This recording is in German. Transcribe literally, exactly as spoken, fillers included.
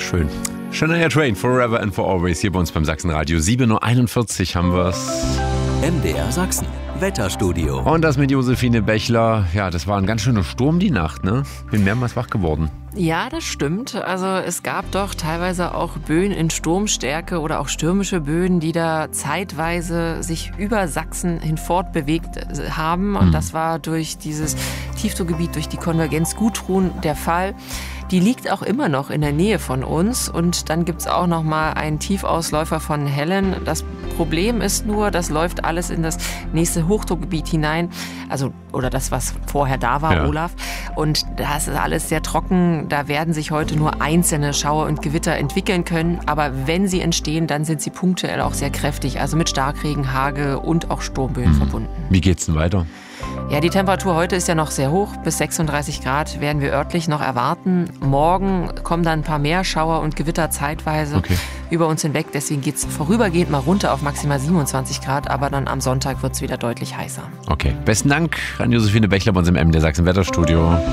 schön. Shania Twain, Forever and for Always, hier bei uns beim Sachsenradio. sieben Uhr einundvierzig haben wir es. M D R Sachsen, Wetterstudio. Und das mit Josephine Bechler. Ja, das war ein ganz schöner Sturm die Nacht, ne? Bin mehrmals wach geworden. Ja, das stimmt. Also es gab doch teilweise auch Böen in Sturmstärke oder auch stürmische Böen, die da zeitweise sich über Sachsen hinfort bewegt haben. Und das war durch dieses Tiefdruckgebiet, durch die Konvergenz Gudrun der Fall. Die liegt auch immer noch in der Nähe von uns. Und dann gibt's auch noch mal einen Tiefausläufer von Helen. Das Problem ist nur, das läuft alles in das nächste Hochdruckgebiet hinein. Also, oder das, was vorher da war, ja. Olaf. Und das ist alles sehr trocken. Da werden sich heute nur einzelne Schauer und Gewitter entwickeln können. Aber wenn sie entstehen, dann sind sie punktuell auch sehr kräftig. Also mit Starkregen, Hagel und auch Sturmböen mhm. verbunden. Wie geht's denn weiter? Ja, die Temperatur heute ist ja noch sehr hoch. Bis sechsunddreißig Grad werden wir örtlich noch erwarten. Morgen kommen dann ein paar mehr Schauer und Gewitter zeitweise okay. über uns hinweg. Deswegen geht es vorübergehend mal runter auf maximal siebenundzwanzig Grad. Aber dann am Sonntag wird es wieder deutlich heißer. Okay, besten Dank an Josephine Bechler bei uns im M D R Sachsen Wetterstudio.